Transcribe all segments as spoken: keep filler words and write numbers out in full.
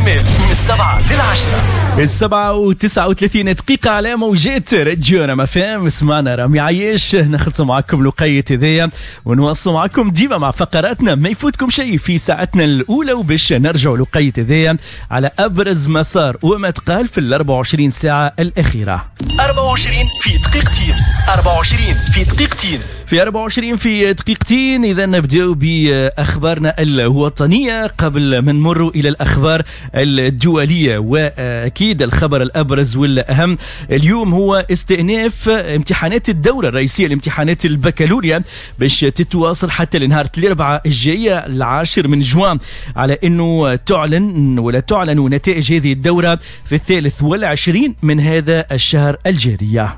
كامل من السبعة للعشرة. السبعة وتسعة وثلاثين دقيقة على موجات راديو رام اف ام. اسمعنا رامي عايش، نخلص معكم لقية ذي ونواصل معكم ديما مع فقراتنا، ما يفوتكم شيء في ساعتنا الأولى، وباش نرجع لقية ذي على أبرز مسار وما تقال في الأربع وعشرين ساعة الأخيرة. أربعة وعشرين في دقيقتين أربعة وعشرين في دقيقتين في أربعة وعشرين في دقيقتين. إذا نبدأ بأخبارنا الوطنية قبل ما نمر إلى الأخبار الدولية. وأكيد الخبر الأبرز والأهم اليوم هو استئناف امتحانات الدورة الرئيسية لامتحانات البكالوريا باش تتواصل حتى لنهار الأربعاء الجاية العاشر من جوان، على أنه تعلن ولا تعلن نتائج هذه الدورة في الثالث والعشرين من هذا الشهر الجاري.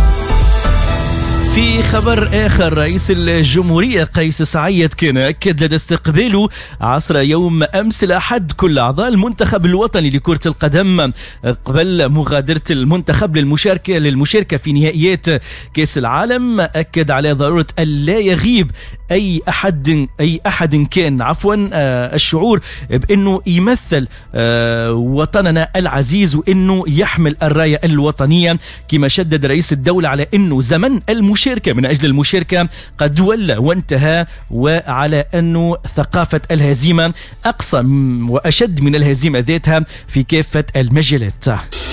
في خبر آخر، رئيس الجمهورية قيس سعيد كان أكد لدى استقباله عصر يوم أمس الأحد كل أعضاء المنتخب الوطني لكرة القدم قبل مغادرة المنتخب للمشاركة للمشاركة في نهائيات كأس العالم. أكد على ضرورة ألا يغيب أي أحد أي أحد كان عفوا الشعور بأنه يمثل وطننا العزيز وأنه يحمل الراية الوطنية، كما شدد رئيس الدولة على أنه زمن المشاركة من أجل المشاركة قد ولى وانتهى، وعلى أنه ثقافة الهزيمة أقصى وأشد من الهزيمة ذاتها في كافة المجالات.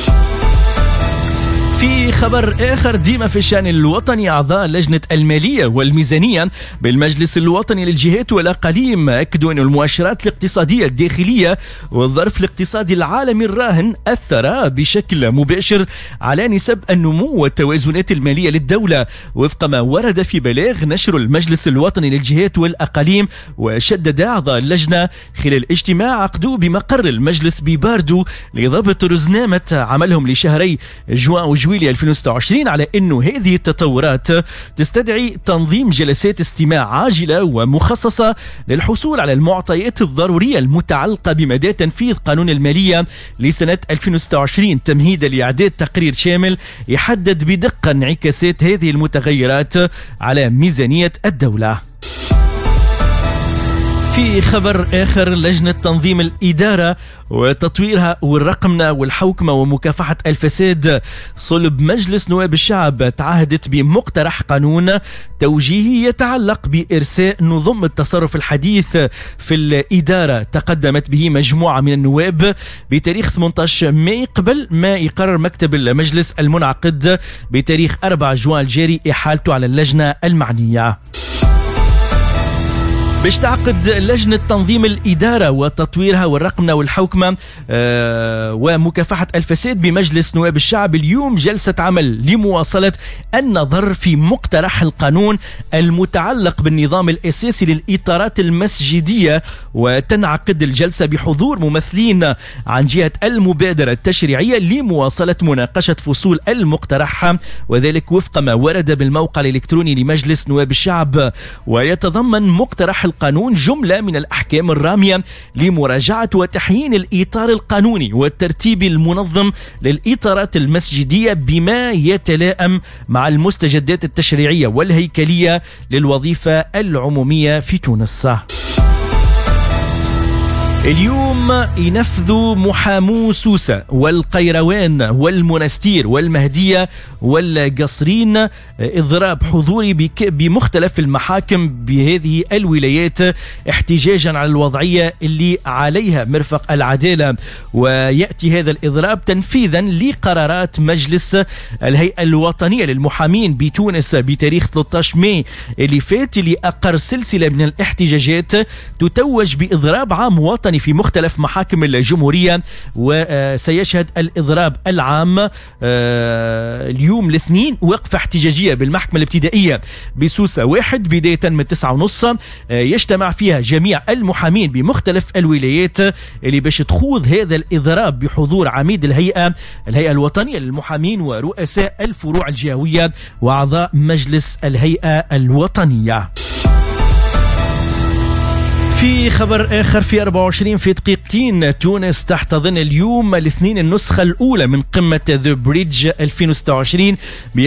في خبر آخر ديما في الشأن الوطني، أعضاء لجنة المالية والميزانية بالمجلس الوطني للجهات والأقاليم أكدوا أن المؤشرات الاقتصادية الداخلية والظرف الاقتصادي العالمي الراهن أثر بشكل مباشر على نسب النمو والتوازنات المالية للدولة وفق ما ورد في بلاغ نشر المجلس الوطني للجهات والأقاليم. وشدد أعضاء اللجنة خلال اجتماع عقدوه بمقر المجلس بباردو لضبط رزنامة عملهم لشهري جوان وجوان ألفين وستة وعشرين على أنه هذه التطورات تستدعي تنظيم جلسات استماع عاجلة ومخصصة للحصول على المعطيات الضرورية المتعلقة بمدى تنفيذ قانون المالية لسنة ألفين وستة وعشرين تمهيدا لإعداد تقرير شامل يحدد بدقة انعكاسات هذه المتغيرات على ميزانية الدولة. في خبر آخر، لجنة تنظيم الإدارة وتطويرها والرقمنة والحوكمة ومكافحة الفساد صلب مجلس نواب الشعب تعهدت بمقترح قانون توجيهي يتعلق بإرساء نظم التصرف الحديث في الإدارة تقدمت به مجموعة من النواب بتاريخ ثمانية عشر ماي قبل ما يقرر مكتب المجلس المنعقد بتاريخ أربعة جوان الجاري إحالته على اللجنة المعنية. باش تعقد لجنة تنظيم الإدارة وتطويرها والرقمنة والحوكمة آه ومكافحة الفساد بمجلس نواب الشعب اليوم جلسة عمل لمواصلة النظر في مقترح القانون المتعلق بالنظام الأساسي للإطارات المسجدية. وتنعقد الجلسة بحضور ممثلين عن جهة المبادرة التشريعية لمواصلة مناقشة فصول المقترح، وذلك وفق ما ورد بالموقع الإلكتروني لمجلس نواب الشعب. ويتضمن مقترح القانون جملة من الأحكام الرامية لمراجعة وتحيين الإطار القانوني والترتيب المنظم للإطارات المسجدية بما يتلائم مع المستجدات التشريعية والهيكلية للوظيفة العمومية في تونس. اليوم ينفذوا محامو سوسة والقيروان والمنستير والمهدية والقصرين إضراب حضوري بمختلف المحاكم بهذه الولايات احتجاجا على الوضعية اللي عليها مرفق العدالة. ويأتي هذا الإضراب تنفيذا لقرارات مجلس الهيئة الوطنية للمحامين بتونس بتاريخ ثلاثة عشر ماي اللي فات، اللي أقر سلسلة من الاحتجاجات تتوج بإضراب عام وطني في مختلف محاكم الجمهورية. وسيشهد الإضراب العام اليوم الاثنين وقفة احتجاجية بالمحكمة الابتدائية بسوسة واحد بداية من تسعة ونص يجتمع فيها جميع المحامين بمختلف الولايات اللي باش تخوض هذا الإضراب بحضور عميد الهيئة الهيئة الوطنية للمحامين ورؤساء الفروع الجهوية وأعضاء مجلس الهيئة الوطنية. في خبر آخر، في أربعة وعشرين في دقيقتين تونس تحتضن اليوم الاثنين النسخة الأولى من قمة ذا بريدج ألفين وستة وعشرين